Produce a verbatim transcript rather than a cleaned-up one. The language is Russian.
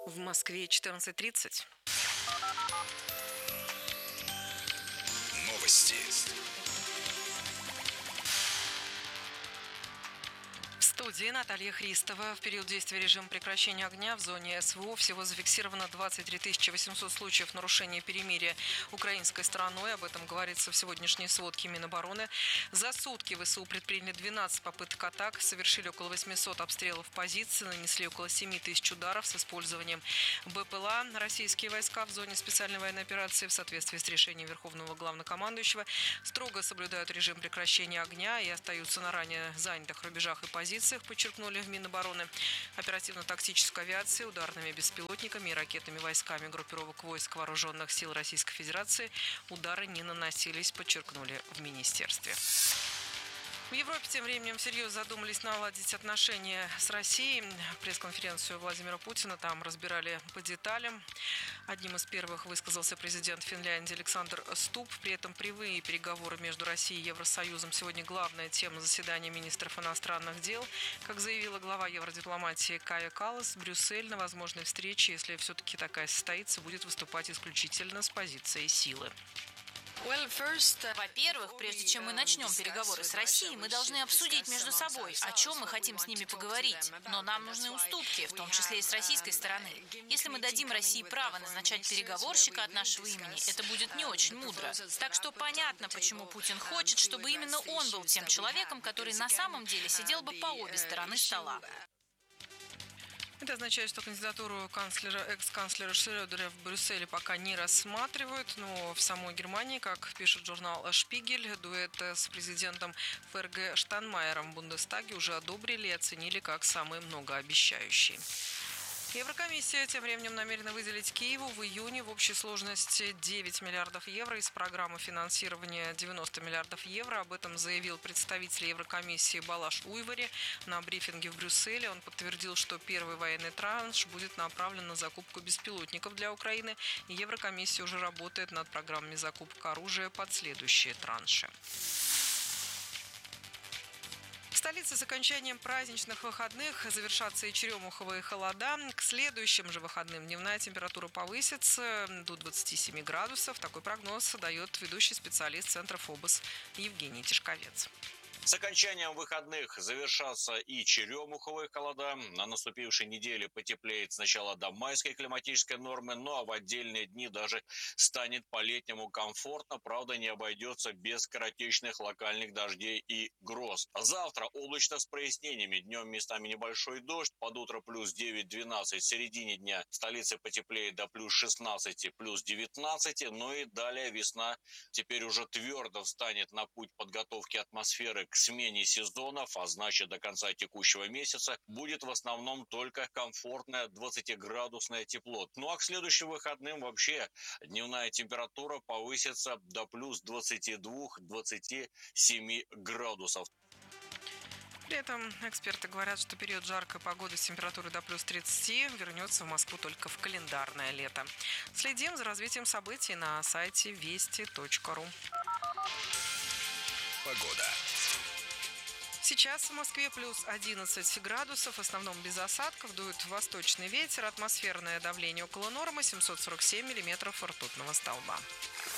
В Москве четырнадцать тридцать. Новости. В студии Наталья Христова. В период действия режима прекращения огня в зоне СВО всего зафиксировано двадцать три тысячи восемьсот случаев нарушения перемирия украинской стороной. Об этом говорится в сегодняшней сводке Минобороны. За сутки ВСУ предприняли двенадцать попыток атак, совершили около восьмисот обстрелов позиций, нанесли около семи тысяч ударов с использованием БПЛА. Российские войска в зоне специальной военной операции в соответствии с решением Верховного Главнокомандующего строго соблюдают режим прекращения огня и остаются на ранее занятых рубежах и позициях, подчеркнули в Минобороны. Оперативно-тактической авиацией, ударными беспилотниками и ракетами войсками группировок войск Вооруженных сил Российской Федерации удары не наносились, подчеркнули в министерстве. В Европе тем временем всерьез задумались наладить отношения с Россией. Пресс-конференцию Владимира Путина там разбирали по деталям. Одним из первых высказался президент Финляндии Александр Стуб. При этом прямые переговоры между Россией и Евросоюзом сегодня главная тема заседания министров иностранных дел. Как заявила глава евродипломатии Кая Каллас, Брюссель на возможной встрече, если все-таки такая состоится, будет выступать исключительно с позицией силы. Во-первых, прежде чем мы начнем переговоры с Россией, мы должны обсудить между собой, о чем мы хотим с ними поговорить. Но нам нужны уступки, в том числе и с российской стороны. Если мы дадим России право назначать переговорщика от нашего имени, это будет не очень мудро. Так что понятно, почему Путин хочет, чтобы именно он был тем человеком, который на самом деле сидел бы по обе стороны стола. Это означает, что кандидатуру канцлера, экс-канцлера Шрёдера в Брюсселе пока не рассматривают, но в самой Германии, как пишет журнал «Шпигель», дуэт с президентом ФРГ Штайнмайером в Бундестаге уже одобрили и оценили как самый многообещающий. Еврокомиссия тем временем намерена выделить Киеву в июне в общей сложности девять миллиардов евро из программы финансирования девяносто миллиардов евро. Об этом заявил представитель Еврокомиссии Балаш Уйвари на брифинге в Брюсселе. Он подтвердил, что первый военный транш будет направлен на закупку беспилотников для Украины. И Еврокомиссия уже работает над программами закупки оружия под следующие транши. В столице с окончанием праздничных выходных завершатся и черемуховые холода. К следующим же выходным дневная температура повысится до двадцати семи градусов. Такой прогноз дает ведущий специалист Центра ФОБОС Евгений Тишковец. С окончанием выходных завершатся и черемуховые холода. На наступившей неделе потеплеет сначала до майской климатической нормы, ну а в отдельные дни даже станет по-летнему комфортно. Правда, не обойдется без скоротечных локальных дождей и гроз. Завтра облачно с прояснениями. Днем местами небольшой дождь. Под утро плюс девять-двенадцать. В середине дня в столице потеплеет до плюс шестнадцати, плюс девятнадцати. Ну и далее весна теперь уже твердо встанет на путь подготовки атмосферы к смене сезонов, а значит до конца текущего месяца будет в основном только комфортное двадцатиградусное тепло. Ну а к следующим выходным вообще дневная температура повысится до плюс двадцати двух — двадцати семи градусов. При этом эксперты говорят, что период жаркой погоды с температурой до плюс тридцати вернется в Москву только в календарное лето. Следим за развитием событий на сайте вести точка ру. Погода. Сейчас в Москве плюс одиннадцать градусов, в основном без осадков, дует восточный ветер, атмосферное давление около нормы, семьсот сорок семь миллиметров ртутного столба.